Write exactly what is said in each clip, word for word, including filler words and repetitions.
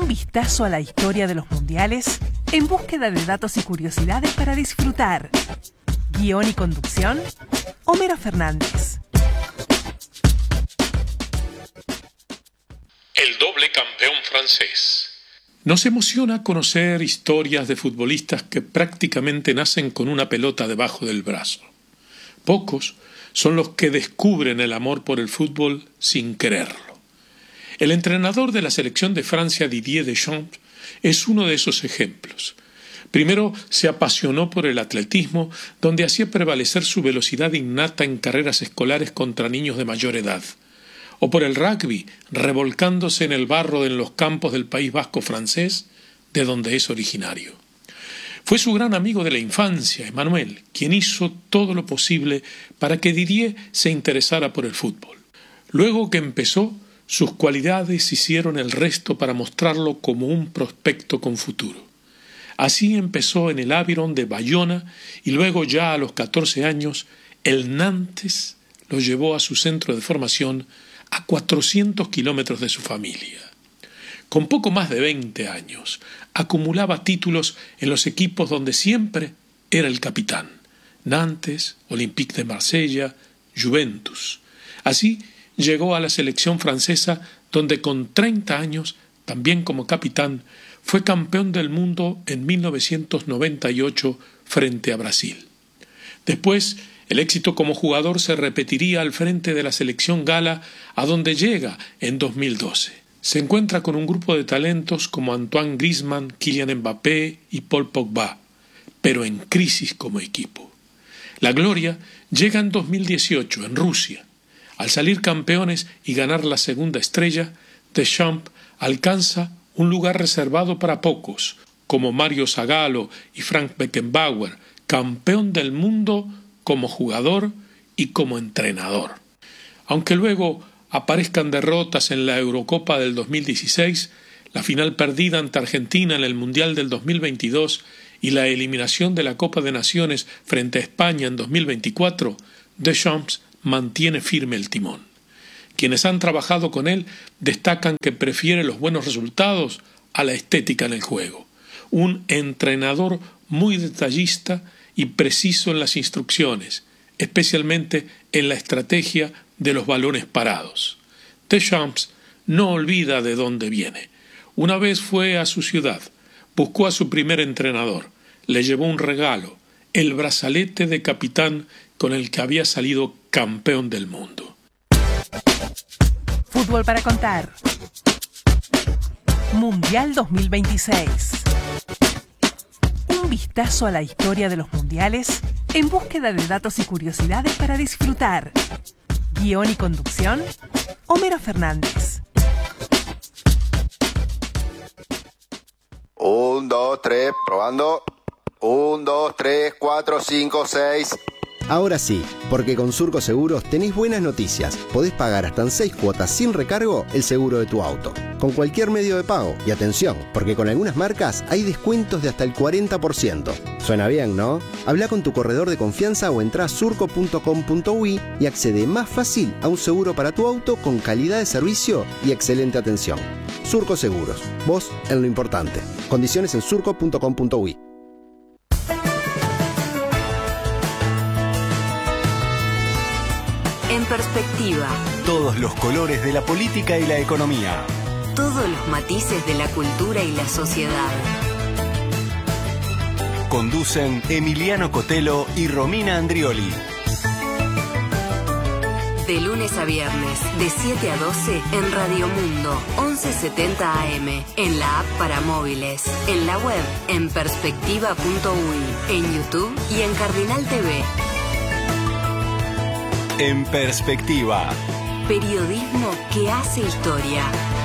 Un vistazo a la historia de los mundiales en búsqueda de datos y curiosidades para disfrutar. Guión y conducción, Homero Fernández. El doble campeón francés. Nos emociona conocer historias de futbolistas que prácticamente nacen con una pelota debajo del brazo. Pocos son los que descubren el amor por el fútbol sin quererlo. El entrenador de la selección de Francia, Didier Deschamps, es uno de esos ejemplos. Primero se apasionó por el atletismo, donde hacía prevalecer su velocidad innata en carreras escolares contra niños de mayor edad. O por el rugby, revolcándose en el barro en los campos del País Vasco francés, de donde es originario. Fue su gran amigo de la infancia, Emmanuel, quien hizo todo lo posible para que Didier se interesara por el fútbol. Luego que empezó, sus cualidades hicieron el resto para mostrarlo como un prospecto con futuro. Así empezó en el Aviron de Bayona y luego ya a los catorce años, el Nantes lo llevó a su centro de formación a cuatrocientos kilómetros de su familia. Con poco más de veinte años, acumulaba títulos en los equipos donde siempre era el capitán: Nantes, Olympique de Marsella, Juventus. Así llegó a la selección francesa, donde con treinta años, también como capitán, fue campeón del mundo en mil novecientos noventa y ocho frente a Brasil. Después, el éxito como jugador se repetiría al frente de la selección gala, a donde llega en dos mil doce. Se encuentra con un grupo de talentos como Antoine Griezmann, Kylian Mbappé y Paul Pogba, pero en crisis como equipo. La gloria llega en dos mil dieciocho, en Rusia. Al salir campeones y ganar la segunda estrella, Deschamps alcanza un lugar reservado para pocos, como Mario Zagallo y Frank Beckenbauer, campeón del mundo como jugador y como entrenador. Aunque luego aparezcan derrotas en la Eurocopa del dos mil dieciséis, la final perdida ante Argentina en el Mundial del dos mil veintidós y la eliminación de la Copa de Naciones frente a España en dos mil veinticuatro, Deschamps mantiene firme el timón. Quienes han trabajado con él destacan que prefiere los buenos resultados a la estética en el juego. Un entrenador muy detallista y preciso en las instrucciones, especialmente en la estrategia de los balones parados. Deschamps no olvida de dónde viene. Una vez fue a su ciudad, buscó a su primer entrenador, le llevó un regalo, el brazalete de capitán con el que había salido campeón del mundo. Fútbol para contar. Mundial dos mil veintiséis. Un vistazo a la historia de los mundiales en búsqueda de datos y curiosidades para disfrutar. Guión y conducción, Homero Fernández. Un, dos, tres, probando. Un, dos, tres, cuatro, cinco, seis. Ahora sí, porque con Surco Seguros tenés buenas noticias. Podés pagar hasta en seis cuotas sin recargo el seguro de tu auto, con cualquier medio de pago. Y atención, porque con algunas marcas hay descuentos de hasta el cuarenta por ciento. Suena bien, ¿no? Habla con tu corredor de confianza o entrá a surco punto com punto uy y accede más fácil a un seguro para tu auto con calidad de servicio y excelente atención. Surco Seguros, vos en lo importante. Condiciones en surco punto com punto uy. En perspectiva. Todos los colores de la política y la economía. Todos los matices de la cultura y la sociedad. Conducen Emiliano Cotelo y Romina Andrioli. De lunes a viernes, de siete a doce, en Radio Mundo, once setenta A M, en la app para móviles, en la web, en perspectiva punto uy, en YouTube y en Cardinal T V. En perspectiva. Periodismo que hace historia.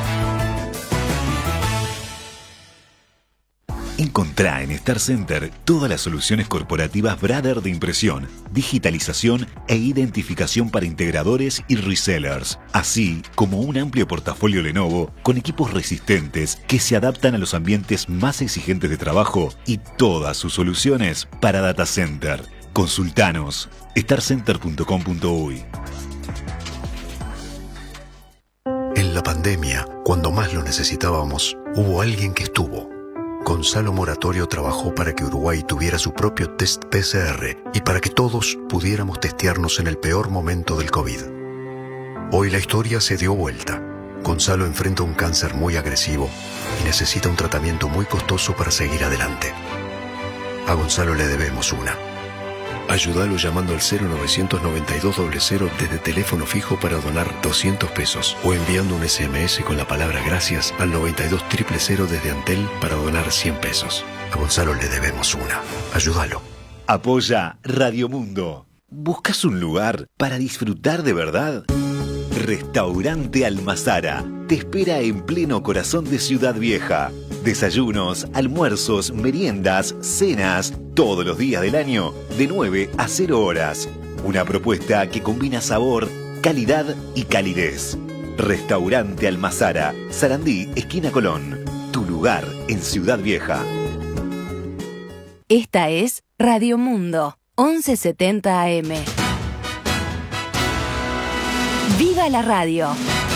Encontrá en Star Center todas las soluciones corporativas Brother de impresión, digitalización e identificación para integradores y resellers, así como un amplio portafolio Lenovo con equipos resistentes que se adaptan a los ambientes más exigentes de trabajo y todas sus soluciones para data center. Consultanos star center punto com punto uy. En En la pandemia, cuando más lo necesitábamos, hubo alguien que estuvo. Gonzalo Moratorio trabajó para que Uruguay tuviera su propio test P C R y para que todos pudiéramos testearnos en el peor momento del COVID. Hoy la historia se dio vuelta. Gonzalo enfrenta un cáncer muy agresivo y necesita un tratamiento muy costoso para seguir adelante. A Gonzalo le debemos una. Ayúdalo llamando al cero novecientos noventa y dos cero cero desde teléfono fijo para donar doscientos pesos o enviando un S M S con la palabra gracias al noventa y dos cero cero cero desde Antel para donar cien pesos. A Gonzalo le debemos una. Ayúdalo. Apoya Radio Mundo. ¿Buscas un lugar para disfrutar de verdad? Restaurante Almazara te espera en pleno corazón de Ciudad Vieja. Desayunos, almuerzos, meriendas, cenas, todos los días del año, de nueve a cero horas. Una propuesta que combina sabor, calidad y calidez. Restaurante Almazara, Sarandí, esquina Colón. Tu lugar en Ciudad Vieja. Esta es Radio Mundo, once setenta A M. ¡Viva la radio!